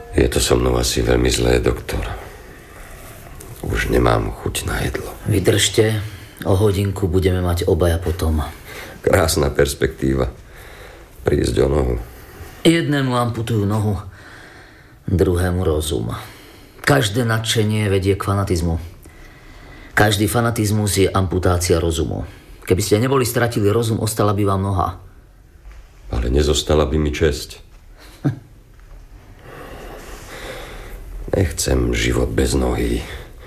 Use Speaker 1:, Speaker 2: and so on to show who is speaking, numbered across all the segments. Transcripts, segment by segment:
Speaker 1: Je to so mnou asi veľmi zlé, doktor. Už nemám chuť na jedlo.
Speaker 2: Vydržte, o hodinku budeme mať obaja potom.
Speaker 1: Krásna perspektíva. Prísť o nohu.
Speaker 2: Jednému amputujú nohu, druhému rozum. Každé nadšenie vedie k fanatizmu. Každý fanatizmus je amputácia rozumu. Keby ste neboli stratili rozum, ostala by vám noha.
Speaker 1: Ale nezostala by mi česť. Nechcem život bez nohy.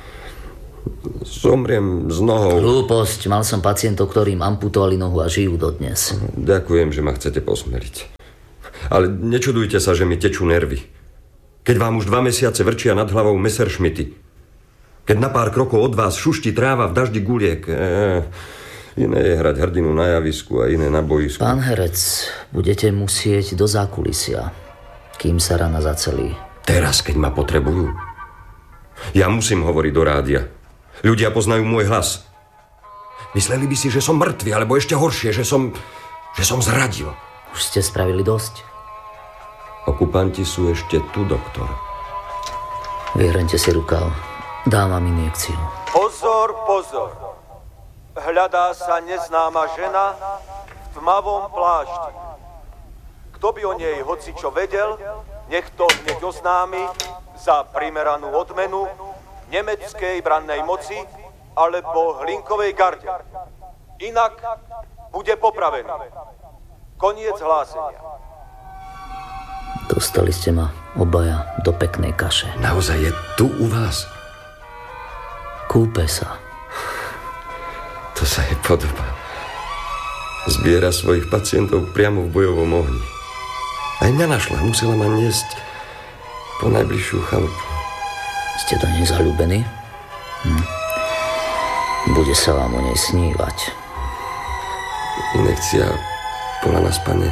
Speaker 1: Zomriem s nohou.
Speaker 2: Hlúposť. Mal som pacientov, ktorým amputovali nohu a žijú dodnes.
Speaker 1: Ďakujem, že ma chcete posmeliť. Ale nečudujte sa, že mi tečú nervy. Keď vám už 2 mesiace vrčia nad hlavou Messerschmitty. Keď na pár krokov od vás šušti tráva v daždi guliek. Iné je hrať hrdinu na javisku a iné na boisku.
Speaker 2: Pán herec, budete musieť do zákulisia, kým sa rana zacelí.
Speaker 1: Teraz, keď ma potrebujú. Ja musím hovoriť do rádia. Ľudia poznajú môj hlas. Mysleli by si, že som mŕtvy, alebo ešte horšie, že som zradil.
Speaker 2: Už ste spravili dosť.
Speaker 1: Okupanti sú ešte tu, doktor.
Speaker 2: Vyhrňte si rukav. Dám vám injekciu.
Speaker 3: Pozor, pozor. Hľadá sa neznáma žena v tmavom plášti. Kto by o nej hocičo vedel, nech to hneď oznámi za primeranú odmenu nemeckej brannej moci alebo Hlinkovej garde. Inak bude popravený. Koniec hlásenia.
Speaker 2: Dostali ste ma obaja do peknej kaše.
Speaker 1: Naozaj je tu u vás?
Speaker 2: Kúpe sa.
Speaker 1: To sa jej podobá. Zbiera svojich pacientov priamo v bojovom ohni. Aj mňa našla, musela ma niesť po najbližšiu chalupu.
Speaker 2: Ste do nej zaľúbení? Bude sa vám o nej snívať.
Speaker 1: Injekcia bola na spanie.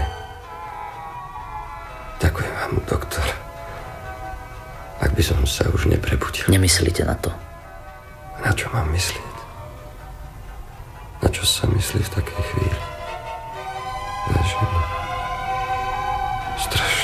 Speaker 1: Ďakujem vám, doktor. Ak by som sa už neprebudil.
Speaker 2: Nemyslíte na to.
Speaker 1: Na čo mám myslieť? Na čo sa myslí v takej chvíli? Na ženu. Strašne.